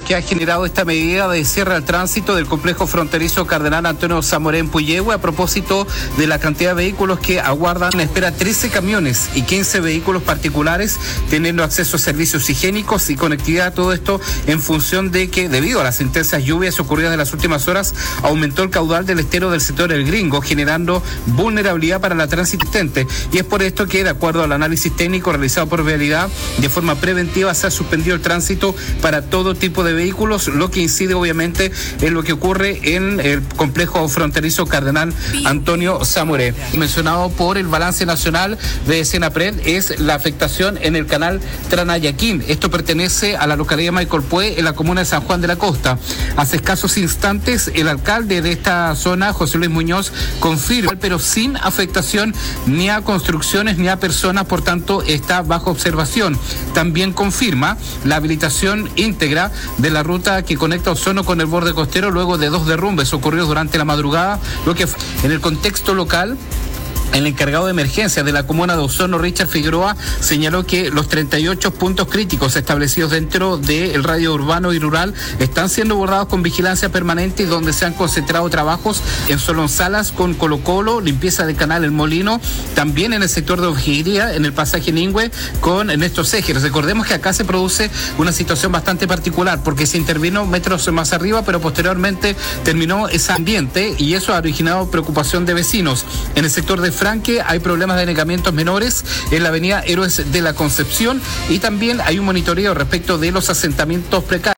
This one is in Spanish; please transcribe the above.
que ha generado esta medida de cierre al tránsito del complejo fronterizo Cardenal Antonio Zamoré en Puyehue a propósito de la cantidad de vehículos que aguardan en espera 13 camiones y 15 vehículos particulares teniendo acceso a servicios higiénicos y conectividad. Todo esto en función de que debido a las intensas lluvias ocurridas en las últimas horas aumentó el caudal del estero del sector El Gringo, generando vulnerabilidad para la transitente, y es por esto que, de acuerdo al análisis técnico realizado por Vialidad, de forma preventiva se ha suspendido el tránsito para todo tipo de vehículos, lo que incide obviamente en lo que ocurre en el complejo fronterizo Cardenal Antonio Zamoré. Mencionado por el balance nacional de Senapred es la afectación en el canal Tranayaquín. Esto pertenece a la localidad de Maicolpué, en la comuna de San Juan de la Costa. Hace escasos instantes el alcalde de esta zona, José Luis Muñoz, confirma, pero sin afectación ni a construcciones ni a personas, por tanto está bajo observación. También confirma la habilitación íntegra de la ruta que conecta Osorno con el borde costero luego de 2 derrumbes ocurridos durante la madrugada, lo que en el contexto local. El encargado de emergencias de la comuna de Osorno, Richard Figueroa, señaló que los 38 puntos críticos establecidos dentro del radio urbano y rural están siendo bordados con vigilancia permanente y donde se han concentrado trabajos en Solonsalas con Colo Colo, limpieza de canal El Molino, también en el sector de Ovejería, en el pasaje Ningüe con Néstor Seger. Recordemos que acá se produce una situación bastante particular porque se intervino metros más arriba, pero posteriormente terminó ese ambiente y eso ha originado preocupación de vecinos. En el sector de Franque hay problemas de anegamientos menores en la avenida Héroes de la Concepción y también hay un monitoreo respecto de los asentamientos precarios.